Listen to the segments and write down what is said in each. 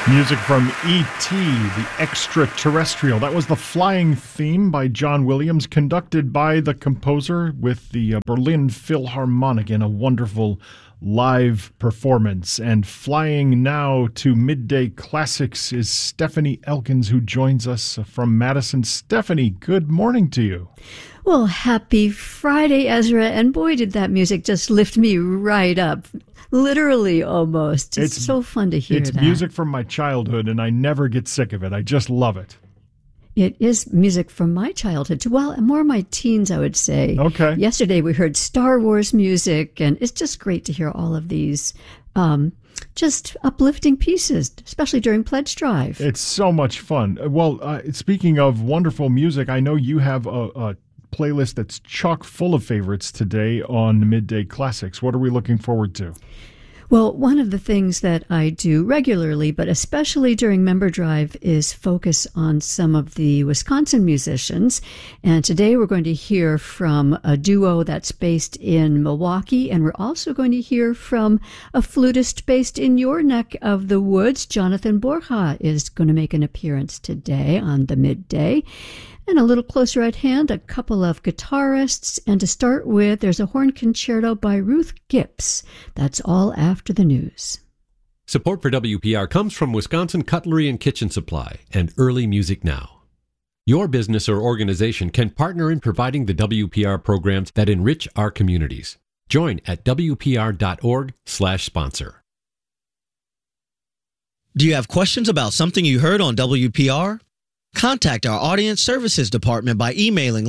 Music from E.T., the Extraterrestrial. That was the flying theme by John Williams, conducted by the composer with the Berlin Philharmonic in a wonderful live performance. And flying now to Midday Classics is Stephanie Elkins, who joins us from Madison. Stephanie, good morning to you. Well, happy Friday, Ezra. And boy, did that music just lift me right up. Literally, almost. It's so fun to hear that. It's music from my childhood, and I never get sick of it. I just love it. It is music from my childhood, too. Well, more my teens, I would say. Okay. Yesterday, we heard Star Wars music, and it's just great to hear all of these just uplifting pieces, especially during Pledge Drive. It's so much fun. Well, speaking of wonderful music, I know you have a playlist that's chock full of favorites today on Midday Classics. What are we looking forward to? Well, one of the things that I do regularly, but especially during Member Drive, is focus on some of the Wisconsin musicians. And today we're going to hear from a duo that's based in Milwaukee, and we're also going to hear from a flutist based in your neck of the woods. Jonathan Borja is going to make an appearance today on the Midday. And a little closer at hand, a couple of guitarists. And to start with, there's a horn concerto by Ruth Gips. That's all after the news. Support for WPR comes from Wisconsin Cutlery and Kitchen Supply and Early Music Now. Your business or organization can partner in providing the WPR programs that enrich our communities. Join at WPR.org/sponsor. Do you have questions about something you heard on WPR? Contact our Audience Services Department by emailing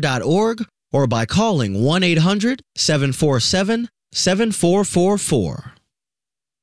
listener@WPR.org or by calling 1-800-747-7444.